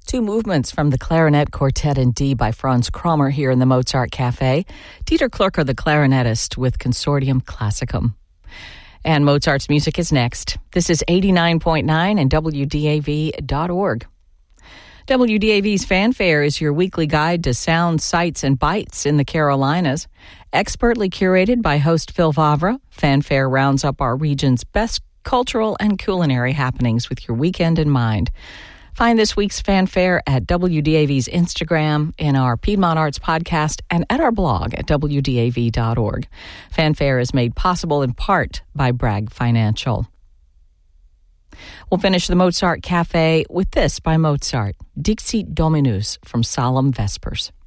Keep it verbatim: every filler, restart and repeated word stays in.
Two movements from the Clarinet Quartet in D by Franz Krommer here in the Mozart Cafe. Dieter Klurker, the clarinetist with Consortium Classicum. And Mozart's music is next. This is eighty-nine point nine and W D A V dot org. W D A V's Fanfare is your weekly guide to sound, sights, and bites in the Carolinas. Expertly curated by host Phil Vavra, Fanfare rounds up our region's best cultural and culinary happenings with your weekend in mind. Find this week's Fanfare at W D A V's Instagram, in our Piedmont Arts podcast, and at our blog at W D A V dot org. Fanfare is made possible in part by Bragg Financial. We'll finish the Mozart Cafe with this by Mozart, Dixit Dominus from Solemn Vespers.